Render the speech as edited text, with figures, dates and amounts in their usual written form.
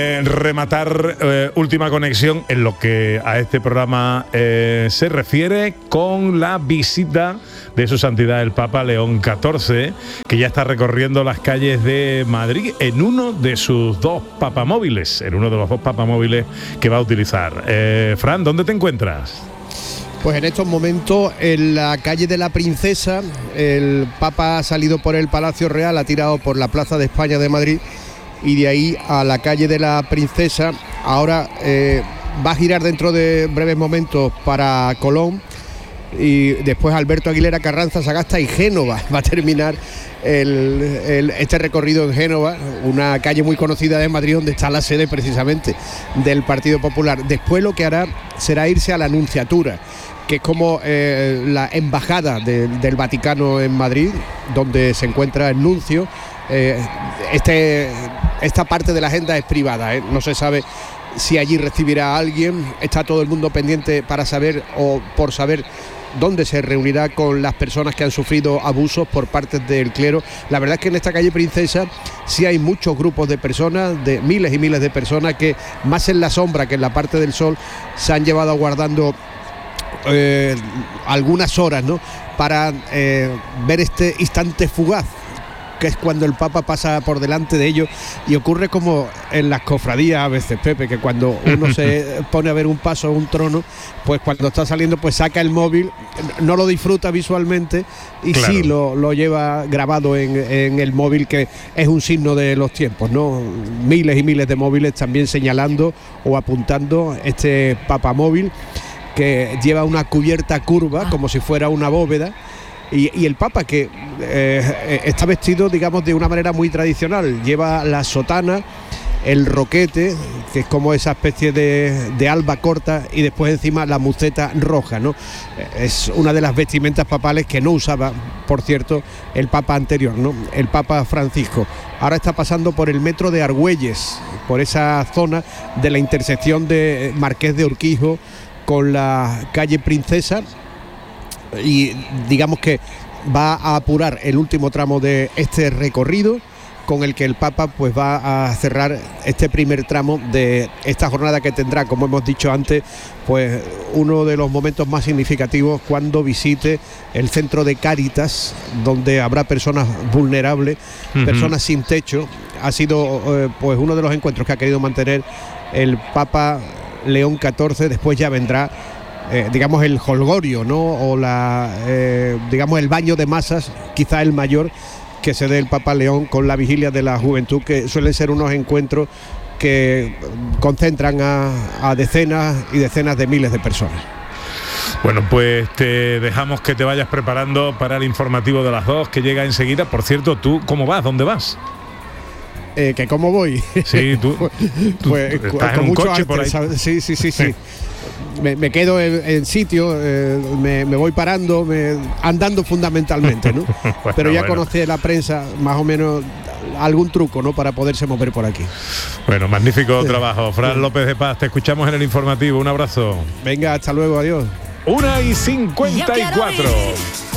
Rematar última conexión en lo que a este programa se refiere con la visita de su santidad el Papa León XIV, que ya está recorriendo las calles de Madrid en uno de sus dos papamóviles, que va a utilizar. Fran, ¿dónde te encuentras? Pues en estos momentos en la calle de la Princesa, el Papa ha salido por el Palacio Real, ha tirado por la Plaza de España de Madrid y de ahí a la calle de la Princesa. Ahora va a girar dentro de breves momentos para Colón y después Alberto Aguilera Carranza, Sagasta y Génova. Va a terminar este recorrido en Génova, una calle muy conocida de Madrid donde está la sede precisamente del Partido Popular. Después lo que hará será irse a la Nunciatura, que es como la embajada del Vaticano en Madrid, donde se encuentra el nuncio. Esta parte de la agenda es privada, no se sabe si allí recibirá a alguien. Está todo el mundo pendiente para saber o por saber dónde se reunirá con las personas que han sufrido abusos por parte del clero. La verdad es que en esta calle Princesa sí hay muchos grupos de personas, de miles y miles de personas que más en la sombra que en la parte del sol se han llevado aguardando algunas horas, ¿no?, para ver este instante fugaz, que es cuando el Papa pasa por delante de ellos. Y ocurre como en las cofradías a veces, Pepe, que cuando uno se pone a ver un paso o un trono, pues cuando está saliendo pues saca el móvil, no lo disfruta visualmente y claro, sí lo lleva grabado en el móvil, que es un signo de los tiempos, ¿no? Miles y miles de móviles también señalando o apuntando este papamóvil, que lleva una cubierta curva como si fuera una bóveda. Y el Papa, que está vestido, digamos, de una manera muy tradicional. Lleva la sotana, el roquete, que es como esa especie de alba corta, y después encima la muceta roja, ¿no? Es una de las vestimentas papales que no usaba, por cierto, el Papa anterior, ¿no?, el Papa Francisco. Ahora está pasando por el metro de Argüelles, por esa zona de la intersección de Marqués de Urquijo con la calle Princesa, y digamos que va a apurar el último tramo de este recorrido, con el que el Papa pues va a cerrar este primer tramo de esta jornada, que tendrá, como hemos dicho antes, pues uno de los momentos más significativos cuando visite el centro de Cáritas, donde habrá personas vulnerables, personas sin techo. Ha sido pues uno de los encuentros que ha querido mantener el Papa León XIV. Después ya vendrá digamos el jolgorio, ¿no?, o digamos el baño de masas, quizá el mayor, que se dé el Papa León con la vigilia de la juventud, que suelen ser unos encuentros que concentran a decenas y decenas de miles de personas. Bueno, pues te dejamos que te vayas preparando para el informativo de las 2, que llega enseguida. Por cierto, ¿tú cómo vas? ¿Dónde vas? ¿Que cómo voy? Sí, tú pues estás con en un mucho coche arte, por ahí. ¿sabes? Sí. Me quedo en sitio, me voy parando, andando fundamentalmente, ¿no? Bueno, pero ya conocí la prensa más o menos algún truco, ¿no?, para poderse mover por aquí. Bueno, magnífico trabajo. Fran López de Paz, te escuchamos en el informativo. Un abrazo. Venga, hasta luego, adiós. 1:54.